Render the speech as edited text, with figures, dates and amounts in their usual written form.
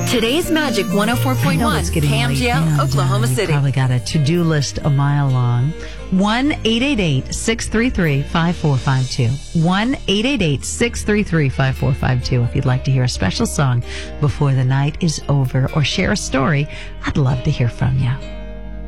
Today's Magic 104.1, KMGL, Oklahoma City. Probably got a to-do list a mile long. 1-888-633-5452. 1-888-633-5452. If you'd like to hear a special song before the night is over or share a story, I'd love to hear from you.